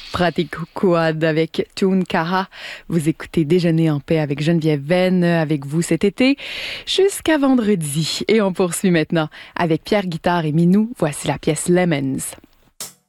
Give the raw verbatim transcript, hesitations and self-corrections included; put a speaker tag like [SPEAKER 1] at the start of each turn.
[SPEAKER 1] Pratikouad avec Tune Kaha. Vous écoutez Déjeuner en paix avec Geneviève Venn, avec vous cet été jusqu'à vendredi. Et on poursuit maintenant avec Pierre Guitare et Minou. Voici la pièce Lemons.